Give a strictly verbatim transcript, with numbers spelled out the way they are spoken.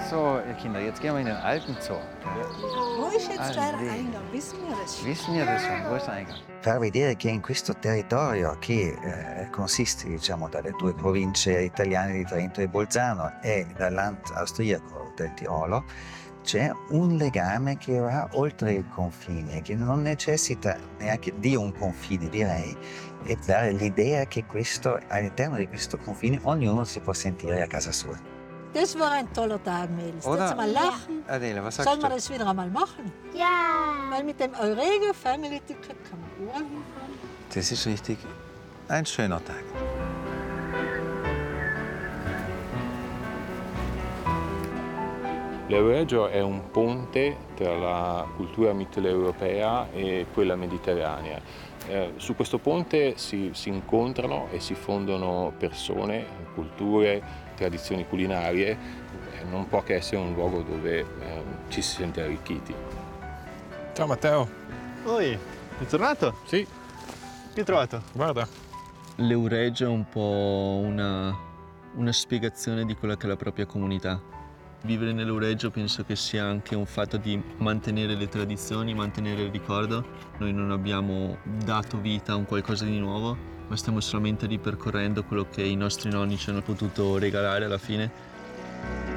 so, Kinder, jetzt gehen wir in den alten Zoo. Wo ist jetzt der Allì. Eingang? Wissen wir das? Wissen wir das schon? Wo ist der Eingang? Far vedere che in questo territorio, che eh, consiste diciamo, dalle due province italiane di Trento e Bolzano e dall'Land austriaco del Tirolo, c'è un legame che va oltre il confine, che non necessita neanche di un confine, direi, e dare l'idea che questo, all'interno di questo confine ognuno si può sentire a casa sua. Das war ein toller Tag, Mädels. Oder? Jetzt mal lachen. Adele, was sagst Sollen wir du? das wieder einmal machen? Ja. Weil mit dem Eurego Family Ticket kann man überall hinfahren. Das ist richtig ein schöner Tag. L'Euregio è un ponte tra la cultura mitteleuropea e quella mediterranea. Eh, su questo ponte si, si incontrano e si fondono persone, culture, tradizioni culinarie. Eh, non può che essere un luogo dove eh, ci si sente arricchiti. Ciao Matteo. Oi, è tornato? Sì, Che hai trovato? guarda. L'Euregio è un po' una, una spiegazione di quella che è la propria comunità. Vivere nell'Euregio penso che sia anche un fatto di mantenere le tradizioni, mantenere il ricordo. Noi non abbiamo dato vita a un qualcosa di nuovo, ma stiamo solamente ripercorrendo quello che i nostri nonni ci hanno potuto regalare alla fine.